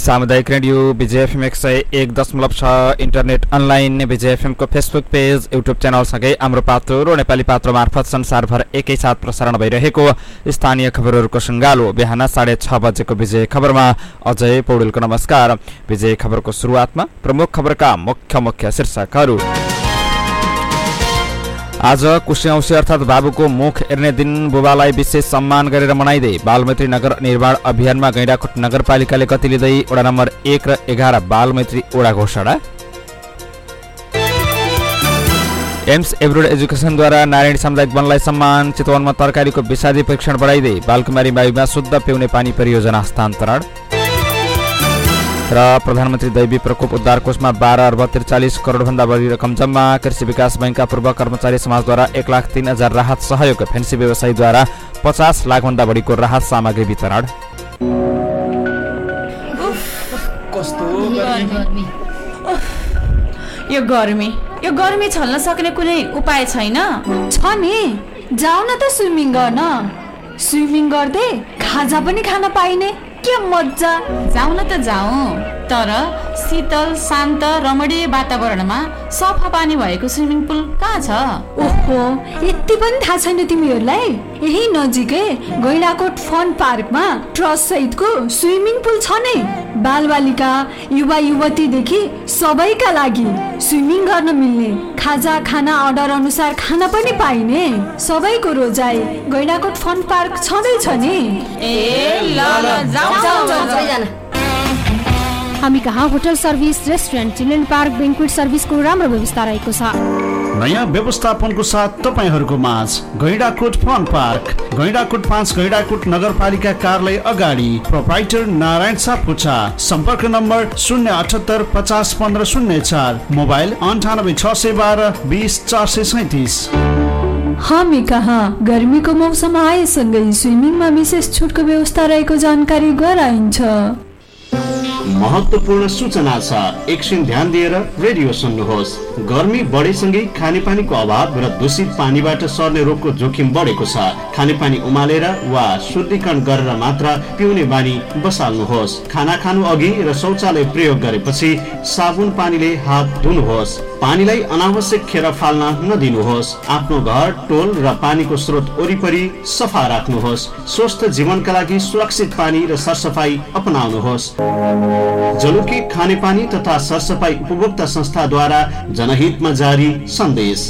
सामुदायिक रेडियो विजय FM 101.6 internet online विजय FM को Facebook page YouTube च्यानलसँगै हाम्रो पात्रो र नेपाली पात्रो मार्फत संसारभर एकैसाथ प्रसारण भइरहेको स्थानीय खबरहरूको सङ्गालो बिहान 6:30 बजेको विजय खबरमा अजय पौडेलको नमस्कार। विजय खबरको सुरुवातमा प्रमुख खबरका मुख्य शीर्षकहरू। आज कुशे अर्थात बाबुको मुख हेर्ने दिन बुबालाई विशेष सम्मान गरेर मनाइँदै बालमैत्री नगर निर्माण अभियानमा गैंडाकोट नगरपालिकाले गति लिँदै वडा नम्बर 1 र 11 बालमैत्री वडा घोषणा। एम्स एब्रोड एजुकेसनद्वारा नारायण सामुदायिक वनलाई सम्मान। चितवनमा तरकारीको विषादी परीक्षण बढाइँदै बालकुमारी बायुमा शुद्ध पिउने पानी परियोजना हस्तान्तरण। र प्रधानमन्त्री दैवी प्रकोप उद्धार कोषमा 12 अर्ब 43 करोड भन्दा बढी रकम जम्मा। कृषि विकास बैंकका पूर्व कर्मचारी समाजद्वारा 1,03,000 राहत सहयोग। फेन्सी व्यवसायीद्वारा 50 लाख भन्दा बढीको राहत सामग्री वितरण। यो गर्मी छल्न सक्ने कुनै उपाय छैन? छ नि, जाऊ न त स्विमिङ गर्न। स्विमिङ गर्दै खाजा पनि खान पाइने, के मज्जा। जाऊ न त जाऊ, तर शीतल शान्त रमणीय वातावरणमा सफा पानी भएको स्विमिङ पुल कहाँ छ? ओहो, यति पनि थाहा छैन तिमीहरूलाई? यही नजिकै गैंडाकोट फन पार्कमा ट्रस्ट सहितको स्विमिङ पुल छ नै। बालबालिका युवा युवतीदेखि सबैका लागि स्विमिङ गर्न मिल्ने, खाजा खाना अर्डर अनुसार खाना पनि पाइने, सबैको रोजाइ गैंडाकोट फन पार्क छँदैछ नि। ए ल जाऊ। हामी कहाँ hotel service, restaurant, children park, बेन्क्वेट सर्भिसको राम्रो व्यवस्था रहेको छ। नयाँ व्यवस्थापनको साथ तपाईहरूको माझ गैंडाकोट फन पार्क, गैंडाकोट 5 गैंडाकोट नगरपालिका कार्यालय अगाडि। प्रोप्राइटर नारायण सापकोटा। सम्पर्क नम्बर 078 50 15 04, मोबाइल 98 612 20 437। हामी कहाँ गर्मीको मौसम आएसँगै स्विमिङमा विशेष छुटको व्यवस्था रहेको जानकारी गराइन्छ। महत्त्वपूर्ण सूचना छ, एकछिन ध्यान दिएर रेडियो सुन्नुहोस्। गर्मी बढेसँगै खानेपानीको अभाव र दूषित पानीबाट सर्ने रोगको जोखिम बढेको छ। खानेपानी उमालेर वा शुद्धिकरण गरेर मात्र पिउने बानी बसाल्नुहोस्। खाना खानु अघि र शौचालय प्रयोग गरेपछि साबुन पानीले हात धुनुहोस्। पानीलाई अनावश्यक खेर फाल्न नदिनुहोस्। आफ्नो घर, टोल र पानीको स्रोत वरिपरि सफा राख्नुहोस्। स्वस्थ जीवनका लागि सुरक्षित पानी र सरसफाई अपनाउनुहोस्। जलुकी खानेपानी तथा सरसफाई उपभोक्ता संस्थाद्वारा जनहितमा जारी सन्देश।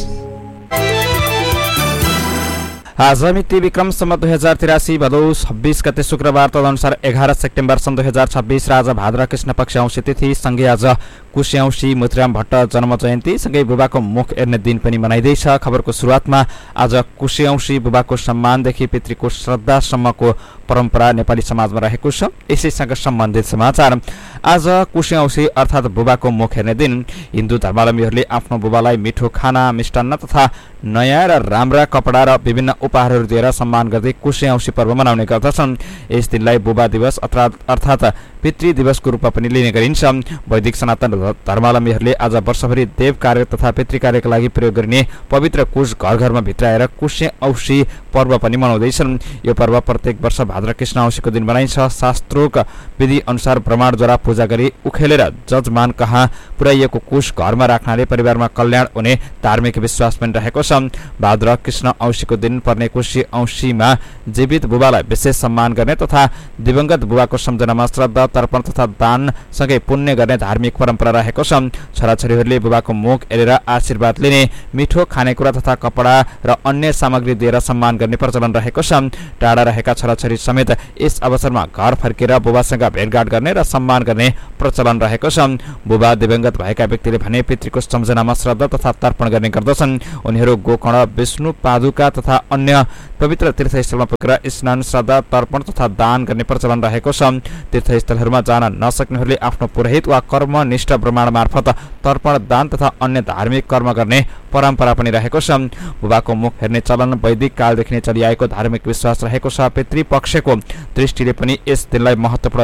आज मिति विक्रम सम्वत 2083 भदौ 26 गते शुक्रबार, तदनुसार 11 सेप्टेम्बर सन् 2026 र आज भाद्र कृष्ण पक्ष औँसी तिथि। सँगै आज कुशे औँसी मोतीराम भट्ट जन्म जयन्ती, सँगै बुबाको मुख हेर्ने दिन पनि मनाइँदैछ। खबरको सुरुवातमा आज कुशे औँसी बुबाको सम्मानदेखि पितृको श्रद्धासम्मको परम्परा नेपाली समाजमा रहेको छ। यसैसँग सम्बन्धित समाचार। आज कुशे औँसी अर्थात् बुबाको मुख हेर्ने दिन हिन्दू धर्मावलम्बीहरूले आफ्नो बुबालाई मिठो खाना, मिष्टान्न तथा नयाँ र राम्रा कपडा र विभिन्न उपहारहरू दिएर सम्मान गर्दै कुशे औँसी पर्व मनाउने गर्दछन्। यस दिनलाई बुबा दिवस अर्थात् पितृ दिवसको रूपमा पनि लिने गरिन्छ। वैदिक सनातन धर्मावलम्बीहरूले आज वर्षभरि देव कार्य तथा पितृ कार्यका लागि प्रयोग गरिने पवित्र कुश घर घरमा भित्राएर कुशे औँसी पर्व पनि मनाउँदैछन्। यो पर्व प्रत्येक वर्ष भाद्र कृष्ण औँसीको दिन मनाइन्छ। शास्त्रोक्त विधि अनुसार ब्रह्माण्डद्वारा पूजा गरी उखेलेर जजमान कहाँ पुर्याइएको कुश घरमा राख्नाले परिवारमा कल्याण हुने धार्मिक विश्वास पनि रहेको छ। भाद्र कृष्ण औँसीको दिन पर्ने कुशे औँसीमा जीवित बुबालाई विशेष सम्मान गर्ने तथा दिवंगत बुबाको सम्झनामा श्रद्धा, तर्पण तथा दान सँगै पुण्य गर्ने धार्मिक परम्परा रहेको छ। छोराछोरीहरूले बुबाको मुख हेरेर आशीर्वाद लिने, मिठो खानेकुरा तथा कपडा र अन्य सामग्री दिएर सम्मान गर्ने प्रचलन रहेको छ। टाढा रहेका छोराछोरी समेत यस अवसरमा घर फर्केर बुबासँग भेटघाट गर्ने र सम्मान गर्ने प्रचलन रहेको छ। बुबा दिवंगत भएका व्यक्तिले भने पितृको सम्झनामा श्रद्धा तथा तर्पण गर्ने गर्दछन्। उनीहरू गोकर्ण, विष्णु पादुका तथा अन्य पवित्र तीर्थस्थलमा पुगेर स्नान, श्रद्धा, तर्पण तथा दान गर्ने प्रचलन रहेको छ। तीर्थस्थलहरूमा जान नसक्नेहरूले आफ्नो पुरोहित वा कर्मनिष्ठ ब्राह्मण मार्फत तर्पण, दान तथा अन्य धार्मिक कर्म गर्ने परम्परा पनि रहेको छ। बुबाको मुख हेर्ने चलन वैदिक कालदेखि नै चलिआएको धार्मिक विश्वास रहेको छ। पितृपक्षको दृष्टिले पनि यस दिनलाई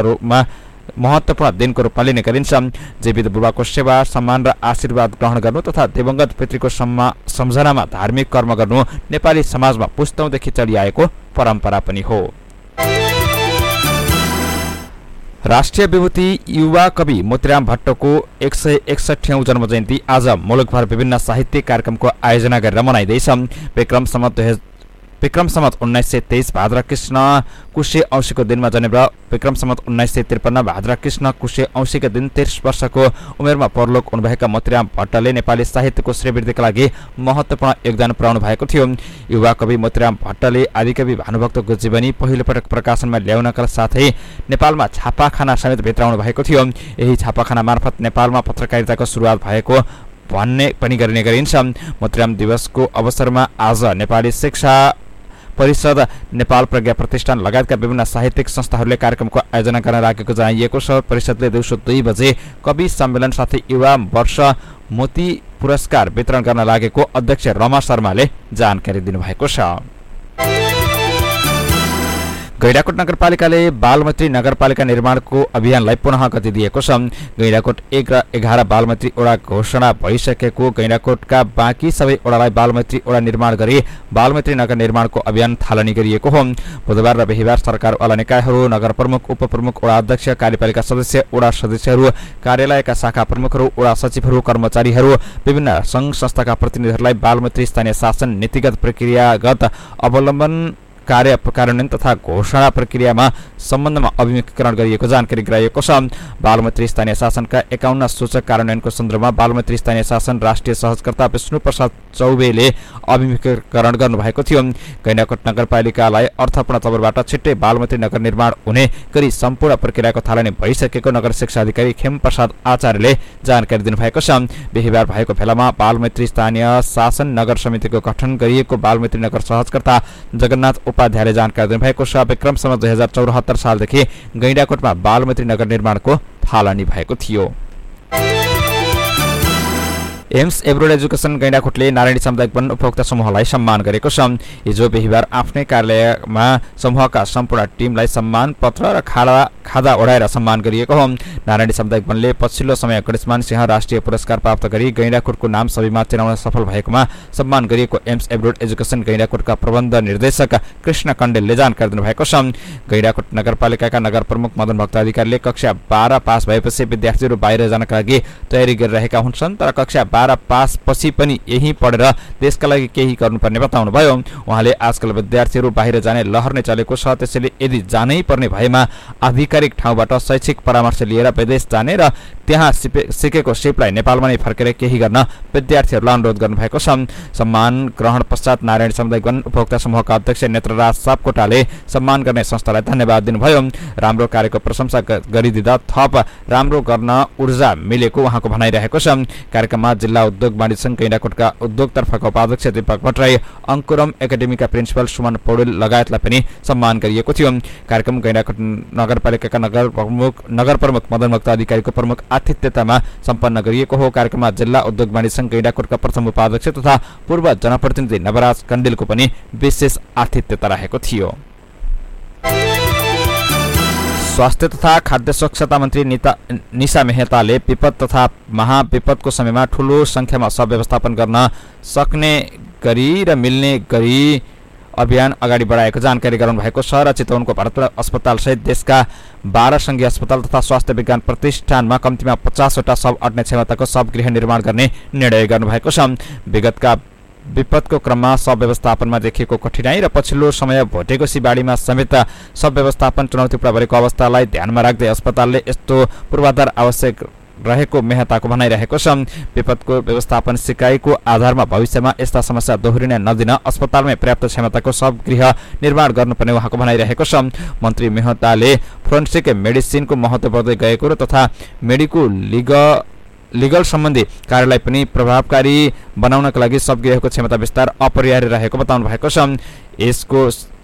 महत्त्वपूर्ण दिनको रूपमा लिने गरिन्छ। जीवित बुबाको सेवा, सम्मान र आशीर्वाद ग्रहण गर्नु तथा दिवंगत पितृको सम्झनामा धार्मिक कर्म गर्नु नेपाली समाजमा पुस्तौंदेखि चलिआएको परम्परा पनि हो। राष्ट्रिय विभूति युवा कवि मोतीराम भट्टको 161औं जन्मजयन्ती आज मुलुकभर विभिन्न साहित्यिक कार्यक्रमको आयोजना गरेर मनाइँदैछ। विक्रम सम्वत 1923 भाद्र कृष्ण कुशे औँसीको दिनमा जन्मेर विक्रम सम्वत 1953 भाद्र कृष्ण कुशे औँसीको दिन 23 वर्षको उमेरमा परलोक हुनुभएका मोतीराम भट्टले नेपाली साहित्यको श्रीवृद्धिका लागि महत्त्वपूर्ण योगदान पुर्याउनु भएको थियो। युवा कवि मोतीराम भट्टले आदिकवि भानुभक्तको जीवनी पहिलो पटक प्रकाशनमा ल्याउनका साथै नेपालमा छापाखाना समेत भित्राउनु भएको थियो। यही छापाखाना मार्फत नेपालमा पत्रकारिताको सुरुवात भएको भन्ने पनि गरिने गरिन्छ। मोतीराम दिवसको अवसरमा आज नेपाली शिक्षा परिषद, नेपाल प्रज्ञा प्रतिष्ठान लगायतका विभिन्न साहित्यिक संस्थाहरूले कार्यक्रमको आयोजना गर्न लागेको जनाइएको छ। परिषदले दिउँसो 2 बजे कवि सम्मेलन साथै युवा वर्ष मोती पुरस्कार वितरण गर्न लागेको अध्यक्ष रमा शर्माले जानकारी दिनुभएको छ। गैंडाकोट नगरपालिकाले बालमैत्री नगरपालिका निर्माणको अभियानलाई पुनः गति दिएको छ। गैंडाकोट 1 र 11 बालमैत्री ओडा घोषणा भइसकेको गैंडाकोटका बाँकी सबै ओडालाई बालमैत्री ओडा निर्माण गरी बालमैत्री नगर निर्माणको अभियान थालनी गरिएको हो। बुधबार र बिहिबार सरकारवाला निकायहरू, नगर प्रमुख, उपप्रमुख, ओडा अध्यक्ष, कार्यपालिका सदस्य, ओडा सदस्यहरू, कार्यालयका शाखा प्रमुखहरू, ओडा सचिवहरू, कर्मचारीहरू, विभिन्न सङ्घ संस्थाका प्रतिनिधिहरूलाई बालमैत्री स्थानीय शासन नीतिगत प्रक्रियागत अवलम्बन कार्यान्वयन तथा घोषणा प्रक्रियामा सम्बन्धमा अभिमुखीकरण गरिएको जानकारी गराइएको छ। बालमैत्री स्थानीय शासनका 51 सूचक कार्यान्वयनको सन्दर्भमा बालमैत्री स्थानीय शासन राष्ट्रिय सहजकर्ता विष्णु प्रसाद चौबेले अभिमुखीकरण गर्नुभएको थियो। गैंडाकोट नगरपालिकालाई अर्थपूर्ण तवरबाट छिट्टै बालमैत्री नगर निर्माण हुने गरी सम्पूर्ण प्रक्रियाको थालनी भइसकेको नगर शिक्षा अधिकारी खेम प्रसाद आचार्यले जानकारी दिनुभएको छ। बिहिबार भएको भेलामा बालमैत्री स्थानीय शासन नगर समितिको गठन गरिएको बालमैत्री नगर सहजकर्ता जगन्नाथ उपाध्यायले जानकारी दिनुभएको छ। विक्रम सम्वत 2074 सालदेखि गैंडाकोटमा बालमैत्री नगर निर्माणको थालनी भएको थियो। एम्स एब्रोड एजुकेसन गैंडाकोटले नारायणी सामुदायिक वन उपभोक्ता समूहलाई सम्मान गरेको छ। हिजो बिहिबार आफ्नै कार्यालयमा समूहका सम्पूर्ण टिमलाई सम्मान पत्र र खादा ओढाएर सम्मान गरिएको हो। नारायणी सामुदायिक वनले पछिल्लो समय गणेशमान सिंह राष्ट्रिय पुरस्कार प्राप्त गरी गैंडाकोटको नाम सबैमा चिनाउन सफल भएकोमा सम्मान गरिएको एम्स एब्रोड एजुकेसन गैंडाकोटका प्रबन्ध निर्देशक कृष्ण कण्डेलले जानकारी दिनुभएको छ। गैंडाकोट नगरपालिकाका नगर प्रमुख मदन भक्त अधिकारीले कक्षा 12 पास भएपछि विद्यार्थीहरू बाहिर जानका लागि तयारी गरिरहेका हुन्छन्, तर कक्षा 12 पास पछि पनि यही पढेर देशका लागि केही गर्नुपर्ने बताउनुभयो। उहाँले आजकल विद्यार्थीहरू बाहिर जाने लहर नै चलेको छ, त्यसैले यदि जानै पर्ने भएमा आधिकारिक ठाउँबाट शैक्षिक परामर्श लिएर विदेश जाने र त्यहाँ सिकेको सिपलाई नेपालमा नै फर्केर केही गर्न विद्यार्थीहरूलाई अनुरोध गर्नुभएको छ। सम्मान ग्रहण पश्चात नारायण सामुदायिक वन उपभोक्ता समूहका अध्यक्ष नेत्रराज सापकोटाले सम्मान गर्ने संस्थालाई धन्यवाद दिनुभयो। राम्रो कार्यको प्रशंसा गरिदिँदा थप राम्रो गर्न ऊर्जा मिलेको उहाँको भनाइरहेको छ। कार्यक्रममा जिल्ला उद्योग वाणिज्य संघ गैंडाकोटका उद्योगतर्फका उपाध्यक्ष दीपक भट्टराई, अंकुरम एकाडेमीका प्रिन्सिपल सुमन पौडेल लगायतलाई पनि सम्मान गरिएको थियो। कार्यक्रम गैंडाकोट नगरपालिकाका नगर प्रमुख मदन भक्त अधिकारीको प्रमुख आतिथ्यतामा सम्पन्न गरिएको हो। कार्यक्रममा जिल्ला उद्योग वाणिज्य संघ गैंडाकोटका प्रथम उपाध्यक्ष तथा पूर्व जनप्रतिनिधि नवराज कण्डेलको पनि विशेष आतिथ्यता रहेको थियो। स्वास्थ्य तथा खाद्य स्वच्छता मन्त्री निशा मेहताले विपद तथा महाविपदको समयमा ठूलो संख्यामा शव व्यवस्थापन गर्न सक्ने गरी र मिल्ने गरी अभियान अगाडि बढाएको जानकारी गराउनु भएको छ र चितवनको भरतपुर अस्पताल सहित देशका 12 संघीय अस्पताल तथा स्वास्थ्य विज्ञान प्रतिष्ठानमा कम्तीमा 50 वटा शव अट्ने क्षमताको शव गृह निर्माण गर्ने निर्णय गर्नुभएको छ। विगतका विपदको क्रममा शव व्यवस्थापनमा देखिएको कठिनाई र पछिल्लो समय भोटेकोसी बाढीमा समेत शव व्यवस्थापन चुनौतीपूर्ण भएको अवस्थालाई ध्यानमा राख्दै अस्पतालले यस्तो पूर्वाधार आवश्यक रहेको मेहताको भनाइरहेको छ। विपदको व्यवस्थापन सिकाइको आधारमा भविष्यमा यस्ता समस्या दोहोरिन नदिन अस्पतालमै पर्याप्त क्षमताको शव गृह निर्माण गर्नुपर्ने उहाँको भनाइरहेको छ। मन्त्री मेहताले फोरेन्सिक मेडिसिनको महत्त्व बढ्दै गएको र तथा लिगल सम्बन्धी कार्यलाई पनि प्रभावकारी बनाउनका लागि शव गृहको क्षमता विस्तार अपरिहार्य रहेको बताउनु भएको छ। यसको